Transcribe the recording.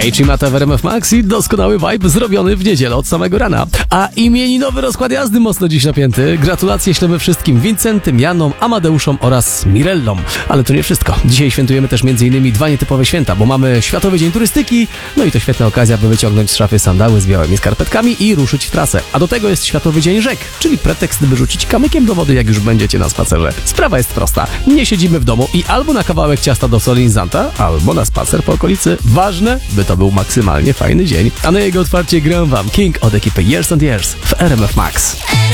Mata w RMF Max i doskonały vibe zrobiony w niedzielę od samego rana. A imieninowy rozkład jazdy mocno dziś napięty. Gratulacje ślemy wszystkim Wincentym, Janom, Amadeuszom oraz Mirellom. Ale to nie wszystko. Dzisiaj świętujemy też m.in. dwa nietypowe święta, bo mamy Światowy Dzień Turystyki, no i to świetna okazja, by wyciągnąć z szafy sandały z białymi skarpetkami i ruszyć w trasę. A do tego jest Światowy Dzień Rzek, czyli pretekst, by rzucić kamykiem do wody, jak już będziecie na spacerze. Sprawa jest prosta. Nie siedzimy w domu i albo na kawałek ciasta do solenizanta, albo na spacer po okolicy. Ważne, by to był maksymalnie fajny dzień. A na jego otwarcie gram wam King od ekipy Years and Years w RMF Max.